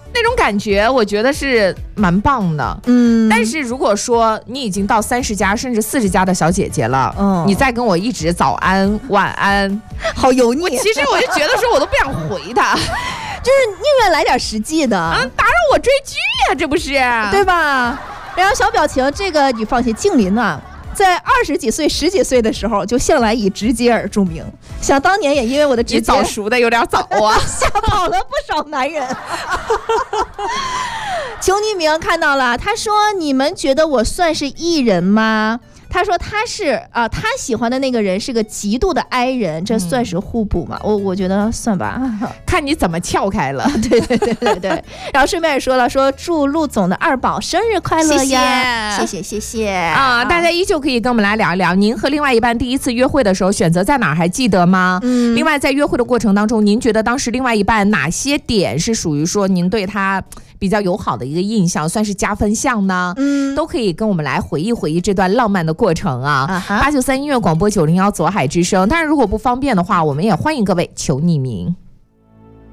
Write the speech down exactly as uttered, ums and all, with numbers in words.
那种感觉我觉得是蛮棒的。嗯，但是如果说你已经到三十加甚至四十加的小姐姐了，嗯，你再跟我一直早安晚安， 好油腻。 其实我就觉得说我都不想回他。 就是宁愿来点实际的啊， 打扰我追剧呀、啊，这不是对吧？然后小表情，这个你放心，静林啊，在二十几岁、十几岁的时候就向来以直接而著名。想当年也因为我的直接， 你早熟的有点早啊， 吓跑了不少男人。求匿名看到了，他说：“你们觉得我算是艺人吗？”他说他是啊、呃，他喜欢的那个人是个极度的 I 人，这算是互补吗？我、嗯、我觉得算吧， 看你怎么撬开了。 对对对对对。然后顺便也说了，说祝陆总的二宝生日快乐呀！谢谢谢谢啊！大家依旧可以跟我们来聊一聊，您和另外一半第一次约会的时候选择在哪儿还记得吗？嗯。另外在约会的过程当中，您觉得当时另外一半哪些点是属于说您对他比较友好的一个印象，算是加分项呢？嗯，都可以跟我们来回忆回忆这段浪漫的过程啊。八九三音乐广播九零幺左海之声，但是如果不方便的话，我们也欢迎各位求匿名。